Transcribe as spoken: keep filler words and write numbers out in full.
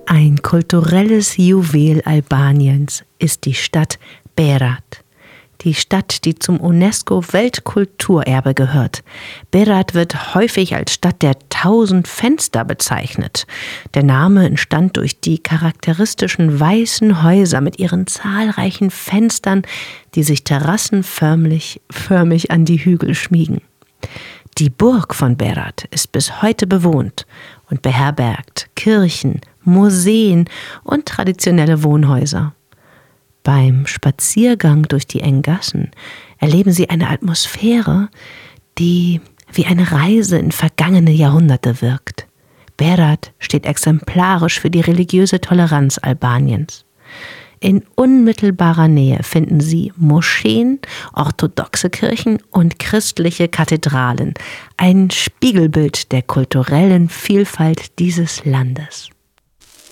Ein kulturelles Juwel Albaniens ist die Stadt Berat. Die Stadt, die zum UNESCO-Weltkulturerbe gehört. Berat wird häufig als Stadt der tausend Fenster bezeichnet. Der Name entstand durch die charakteristischen weißen Häuser mit ihren zahlreichen Fenstern, die sich terrassenförmig förmig an die Hügel schmiegen. Die Burg von Berat ist bis heute bewohnt und beherbergt Kirchen, Museen und traditionelle Wohnhäuser. Beim Spaziergang durch die engen Gassen erleben Sie eine Atmosphäre, die wie eine Reise in vergangene Jahrhunderte wirkt. Berat steht exemplarisch für die religiöse Toleranz Albaniens. In unmittelbarer Nähe finden Sie Moscheen, orthodoxe Kirchen und christliche Kathedralen, ein Spiegelbild der kulturellen Vielfalt dieses Landes.